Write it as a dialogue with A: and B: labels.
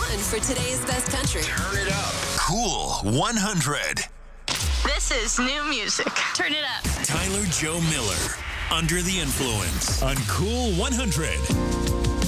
A: 1 for today's best country.
B: Turn it up. Cool 100.
C: This is new music. Turn it up.
B: Tyler Joe Miller. Under the Influence on Cool 100.